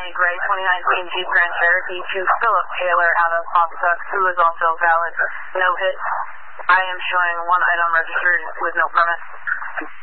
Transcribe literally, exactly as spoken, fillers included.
gray twenty nineteen Jeep Grand Cherokee to Philip Taylor out of Pawtucket, who is also valid. No hit. I am showing one item registered with no permit.